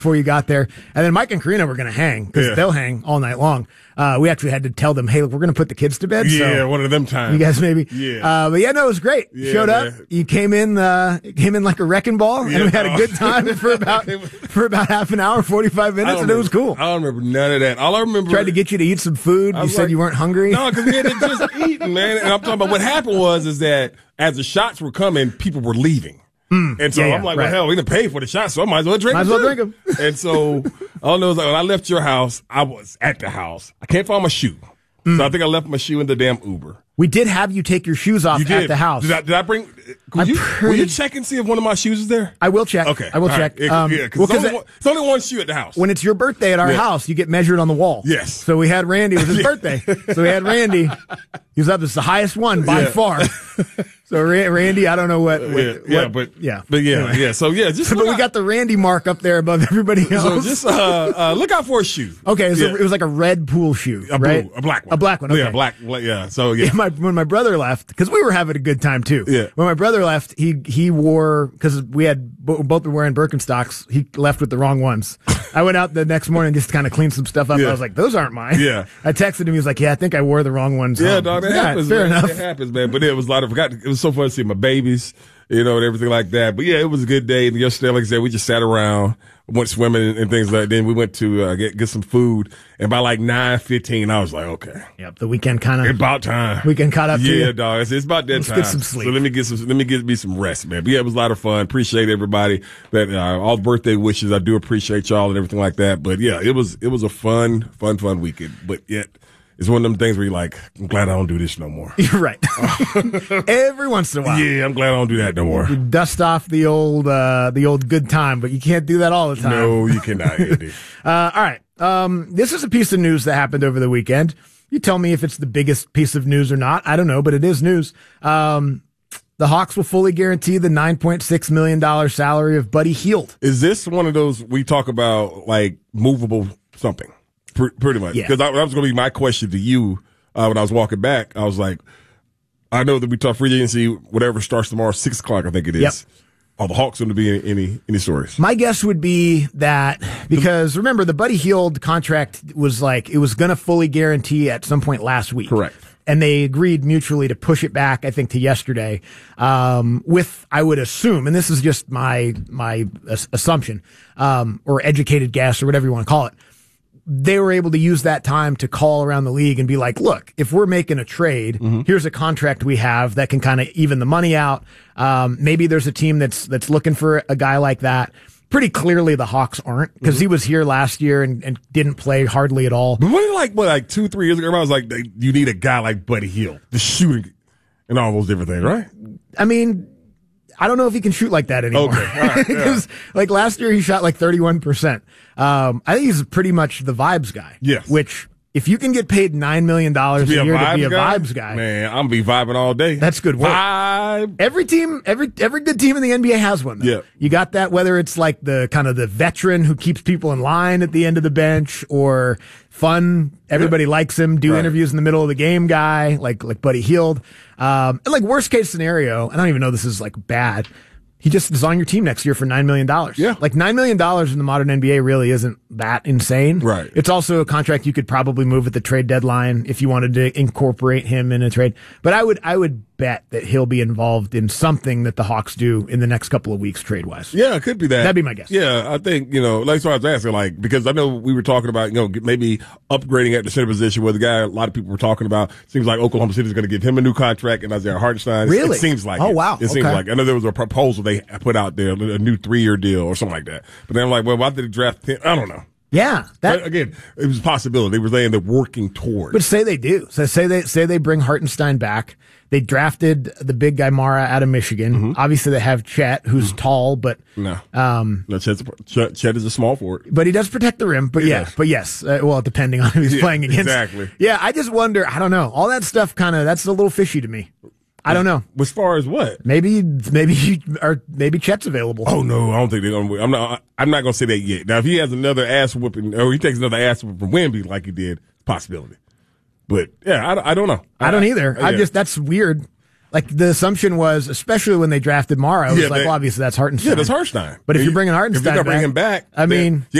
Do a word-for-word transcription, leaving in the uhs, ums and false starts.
before you got there. And then Mike and Karina were going to hang because Yeah. they'll hang all night long. Uh, we actually had to tell them, hey, look, we're going to put the kids to bed. Yeah, so one of them times. you guys maybe. Yeah. Uh, but yeah, no, it was great. Yeah, Showed up. man. You came in, uh, came in like a wrecking ball, Yeah, and we had no. a good time for about for about half an hour, forty-five I minutes, don't and it was remember- cool. I don't remember none of that. All I remember. Tried to get you to eat some food. I You was said like, you weren't hungry. No, because we had just eaten, man. And I'm talking about what happened was is that as the shots were coming, people were leaving. And so yeah, I'm yeah, like, right. well, hell, we didn't pay for the shots, so I might as well drink Might them. as well too. drink 'em. And so all I know is like when I left your house, I was at the house. I can't find my shoe. So I think I left my shoe in the damn Uber. We did have you take your shoes off You did. at the house. Did I, did I bring? Could I'm you, pretty- will you check and see if one of my shoes is there? I will check. Okay. I will all check. right. It- Um, yeah, because well, it's, 'cause only it- one- it's only one shoe at the house. When it's your birthday at our Yeah. house, you get measured on the wall. Yes. So we had Randy. It was his birthday. So we had Randy. He was up. It's the highest one by Yeah. far. So Ra- Randy, I don't know what. what yeah, yeah, what- but yeah, but yeah, Anyway. yeah. So yeah, just But look we out- got the Randy mark up there above everybody else. so just uh, uh, look out for a shoe. okay, so Yeah. it was like a red pool shoe, a right? blue, a black one, A black one. Okay. Yeah, black. black yeah. So yeah, Yeah, my, when my brother left, because we were having a good time too. Yeah. When my brother left, he he wore because we had bo- both were wearing Birkenstocks. He left with the wrong ones. I went out the next morning just to kind of clean some stuff up. Yeah. I was like, those aren't mine. Yeah. I texted him. He was like, yeah, I think I wore the wrong ones. Yeah, home. dog, that Yeah, happens. Fair man. enough. It happens, man. But it was a lot of. Forgot. It was so fun to see my babies, you know, and everything like that. But yeah, it was a good day. And yesterday, like I said, we just sat around, went swimming and, and things like that. Then we went to uh, get get some food. And by like nine fifteen, I was like, okay, Yep. The weekend kind it's of about time. weekend caught up to Yeah, you. dog. It's, it's about that Let's time. get some sleep. So let me get some. Let me get me some rest, man. But yeah, it was a lot of fun. Appreciate everybody that uh, all the birthday wishes. I do appreciate y'all and everything like that. But yeah, it was it was a fun, fun, fun weekend. But yet, it's one of them things where you're like, I'm glad I don't do this no more. You're right. Every once in a while. Yeah, I'm glad I don't do that no more. You dust off the old uh, the old good time, but you can't do that all the time. No, you cannot. Andy. Uh, all right. Um, this is a piece of news that happened over the weekend. You tell me if it's the biggest piece of news or not. I don't know, but it is news. Um, the Hawks will fully guarantee the nine point six million dollars salary of Buddy Hield. Is this one of those we talk about like movable something? Pr- pretty much. Yeah. Because that was going to be my question to you uh, when I was walking back. I was like, I know that we talk free agency, whatever starts tomorrow, six o'clock, I think it is. Yep. Are the Hawks going to be in any any stories? My guess would be that because remember the Buddy Hield contract was like it was going to fully guarantee at some point last week. Correct. And they agreed mutually to push it back, I think, to yesterday. Um, with, I would assume, and this is just my my as- assumption, um, or educated guess, or whatever you want to call it. They were able to use that time to call around the league and be like, look, if we're making a trade, Mm-hmm. here's a contract we have that can kind of even the money out. Um, maybe there's a team that's, that's looking for a guy like that. Pretty clearly the Hawks aren't because Mm-hmm. he was here last year and, and didn't play hardly at all. But wasn't it like, what, like two, three years ago, everybody was like, they, you need a guy like Buddy Hield, the shooting and all those different things, right? I mean, I don't know if he can shoot like that anymore. Okay, all right, yeah. Because like last year he shot like thirty-one percent. Um, I think he's pretty much the vibes guy. Yes. Which if you can get paid nine million dollars a Be a year to vibes be a guy? vibes guy, Man, I'm going to be vibing all day. that's good work. Vibe. Every team, every every good team in the N B A has one. Though. Yeah. You got that, whether it's like the kind of the veteran who keeps people in line at the end of the bench, or fun, everybody likes him, do Right. interviews in the middle of the game guy, like like Buddy Hield. Um, and like worst case scenario, I don't even know this is like bad. He just is on your team next year for nine million dollars. Yeah. Like nine million dollars in the modern N B A really isn't that insane. Right. It's also a contract you could probably move at the trade deadline if you wanted to incorporate him in a trade. But I would, I would bet that he'll be involved in something that the Hawks do in the next couple of weeks trade wise. Yeah, it could be that. That'd be my guess. Yeah, I think, you know, like, so I was asking, like, because I know we were talking about, you know, maybe upgrading at the center position where the guy a lot of people were talking about. Seems like Oklahoma City is going to give him a new contract and Isaiah Hartenstein. Really? It seems like Oh, it. wow. It seems Okay. like, I know there was a proposal they put out there, a new three year deal or something like that. But then I'm like, well, why did they draft him? I don't know. Yeah. That, But again, it was a possibility. They were saying they're working towards. but say they do. So say they, say they bring Hartenstein back. They drafted the big guy Mara out of Michigan. Mm-hmm. Obviously they have Chet, who's tall, but, no. um, No, Chet's, Chet, Chet is a small forward. but he does protect the rim. But He yeah, does. but yes, uh, well, depending on who he's Yeah, playing against. exactly. Yeah. I just wonder, I don't know. All that stuff kind of, that's a little fishy to me. I don't know. As far as what? Maybe, maybe, you- or maybe Chet's available. Oh no, I don't think they're gonna. I'm not. I'm not gonna say that yet. Now, if he has another ass whooping, or he takes another ass whooping from Wemby like he did, possibility. But yeah, I, I don't know. I don't either. I yeah. just, that's weird. Like the assumption was, especially when they drafted Morrow, it was Yeah, like, they- well, obviously that's Hartenstein. Yeah, that's Hartenstein. But if And you're bringing if Hartenstein you're gonna bring back, him back, I then mean, you